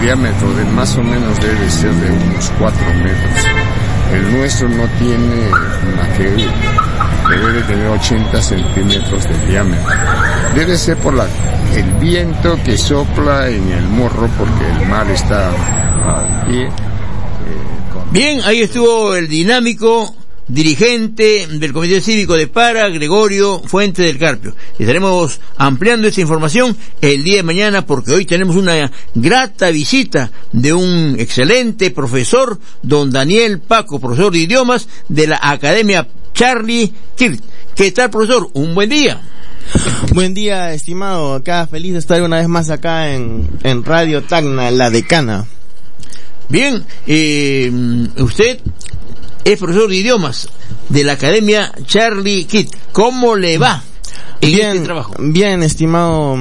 diámetro de más o menos debe ser de unos 4 metros. El nuestro no tiene aquel, que debe tener 80 centímetros de diámetro. Debe ser por el viento que sopla en el morro, porque el mar está al pie. Bien, ahí estuvo el dinámico dirigente del Comité Cívico de Para, Gregorio Fuentes del Carpio. Estaremos ampliando esta información el día de mañana, porque hoy tenemos una grata visita de un excelente profesor, don Daniel Paco, profesor de idiomas de la Academia Charlie Kirk. ¿Qué tal, profesor? Un buen día. Buen día, estimado. Acá feliz de estar una vez más acá en Radio Tacna, la decana. Bien, usted es profesor de idiomas de la Academia Charlie Kirk. ¿Cómo le va en este trabajo? Bien, estimado.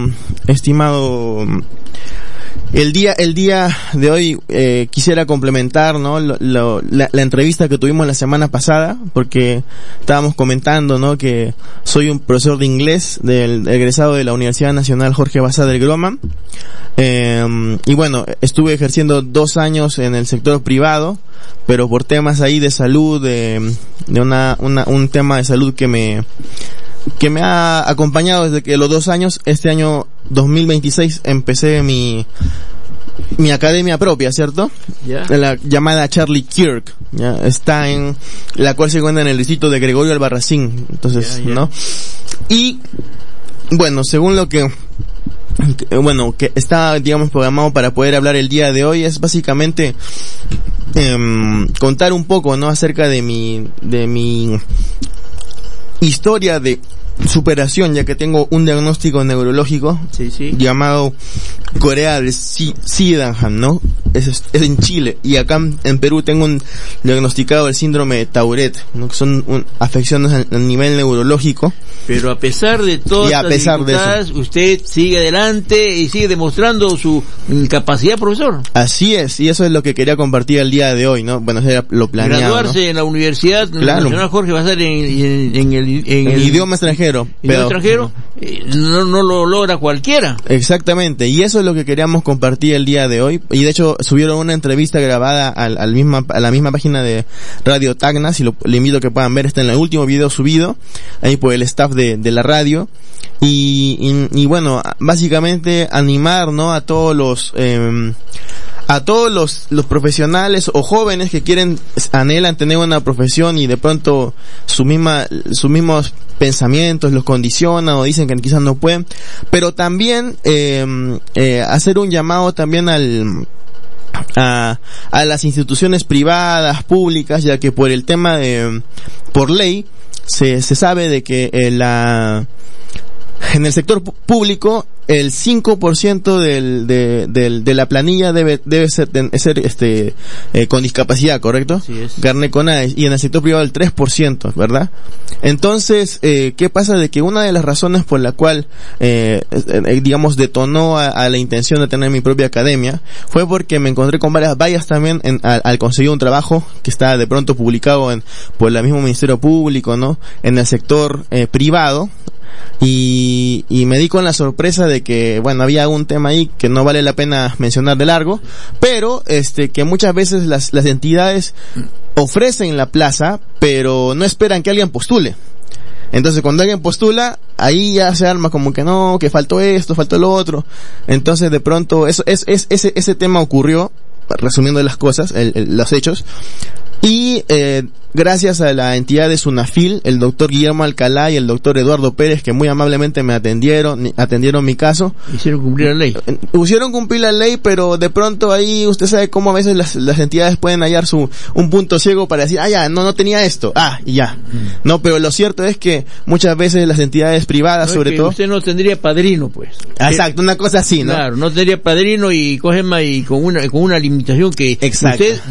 El día de hoy quisiera complementar, ¿no? La entrevista que tuvimos la semana pasada, porque estábamos comentando, ¿no? Que soy un profesor de inglés del egresado de la Universidad Nacional Jorge Basadre del Groma. Y bueno, estuve ejerciendo 2 años en el sector privado, pero por temas ahí de salud, de un tema de salud que me ha acompañado desde que los 2 años. Este año 2026 empecé mi academia propia, ¿cierto? Yeah. La llamada Charlie Kirk, ¿ya? Está en la cual se encuentra en el distrito de Gregorio Albarracín. Entonces, ¿no? Y bueno, según lo que está, digamos, programado para poder hablar el día de hoy, es básicamente contar un poco, ¿no? Acerca de mi historia superación, ya que tengo un diagnóstico neurológico llamado Corea del Sydenham, ¿no? Es en Chile, y acá en Perú tengo un diagnosticado el síndrome de Tourette, ¿no? Que son afecciones a nivel neurológico. Pero a pesar de todas las dificultades, usted sigue adelante y sigue demostrando su capacidad, profesor. Así es, y eso es lo que quería compartir el día de hoy, ¿no? Bueno, eso era lo planeado, graduarse, ¿no? En la Universidad Nacional Jorge va a ser en el idioma extranjero. No lo logra cualquiera. Exactamente, y eso es lo que queríamos compartir el día de hoy. Y de hecho subieron una entrevista grabada a la misma página de Radio Tacna. Si le invito a que puedan ver, está en el último video subido ahí por el staff de la radio. Y bueno, básicamente animar, ¿no? A todos los profesionales o jóvenes que anhelan tener una profesión y de pronto sus mismos pensamientos los condicionan o dicen que quizás no pueden, pero también hacer un llamado también a las instituciones privadas, públicas, ya que por el tema por ley se sabe de que en el sector público el 5% de la planilla debe ser con discapacidad, ¿correcto? Sí es. Carnet CONADE, y en el sector privado el 3%, ¿verdad? Entonces, ¿qué pasa? De que una de las razones por la cual, digamos, detonó a la intención de tener mi propia academia fue porque me encontré con varias vallas también al conseguir un trabajo que está de pronto publicado por el mismo Ministerio Público, ¿no? En el sector privado. Y me di con la sorpresa de que, bueno, había un tema ahí que no vale la pena mencionar de largo, pero que muchas veces las entidades ofrecen la plaza, pero no esperan que alguien postule. Entonces cuando alguien postula, ahí ya se arma como que no, que faltó esto, faltó lo otro. Entonces de pronto ese tema ocurrió, resumiendo las cosas, los hechos. Y gracias a la entidad de SUNAFIL, el doctor Guillermo Alcalá y el doctor Eduardo Pérez, que muy amablemente me atendieron mi caso. Hicieron cumplir la ley. Hicieron cumplir la ley, pero de pronto ahí usted sabe cómo a veces las entidades pueden hallar un punto ciego para decir, ya, no tenía esto, y ya. No, pero lo cierto es que muchas veces las entidades privadas, no, sobre todo... Usted no tendría padrino, pues. Exacto, una cosa así, ¿no? Claro, no tendría padrino y con una limitación que exacto. Usted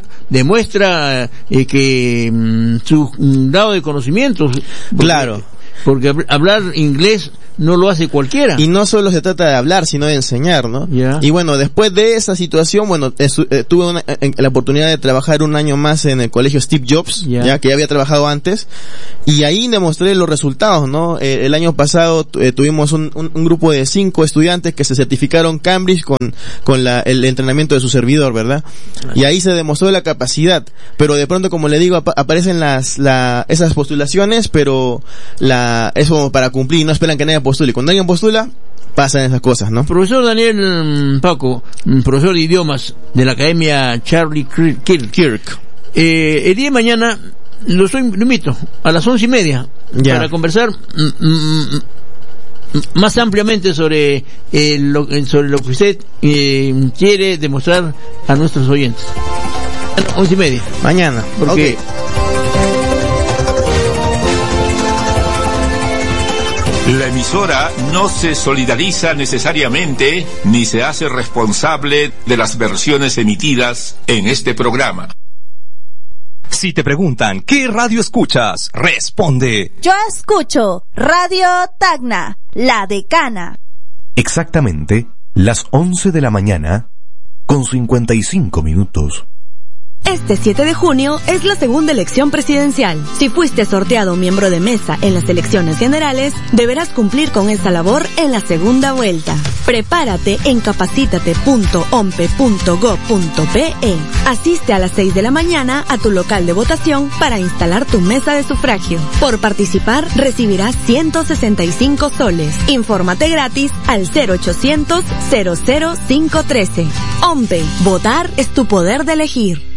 demuestra que su grado de conocimientos. Claro. Porque hablar inglés no lo hace cualquiera. Y no solo se trata de hablar, sino de enseñar, ¿no? Yeah. Y bueno, después de esa situación, bueno, tuve la oportunidad de trabajar un año más en el colegio Steve Jobs, ya que ya había trabajado antes, y ahí demostré los resultados, ¿no? El año pasado tuvimos un grupo de 5 estudiantes que se certificaron Cambridge con el entrenamiento de su servidor, ¿verdad? Y ahí se demostró la capacidad, pero de pronto, como le digo, aparecen esas postulaciones, pero es como para cumplir, no esperan que nadie postule. Cuando alguien postula, pasan esas cosas, ¿no? Profesor Daniel Paco, profesor de idiomas de la Academia Charlie Kirk. El día de mañana lo invito a las 11:30 para conversar más ampliamente sobre lo que usted quiere demostrar a nuestros oyentes. 11:30. Mañana. Porque la emisora no se solidariza necesariamente ni se hace responsable de las versiones emitidas en este programa. Si te preguntan ¿qué radio escuchas? Responde: yo escucho Radio Tacna, La Decana. Exactamente las 11 de la mañana con 55 minutos. Este 7 de junio es la segunda elección presidencial. Si fuiste sorteado miembro de mesa en las elecciones generales, deberás cumplir con esa labor en la segunda vuelta. Prepárate en capacitate.ompe.go.pe. Asiste a las 6 de la mañana a tu local de votación para instalar tu mesa de sufragio. Por participar, recibirás 165 soles. Infórmate gratis al 0800 00513. OMPE. Votar es tu poder de elegir.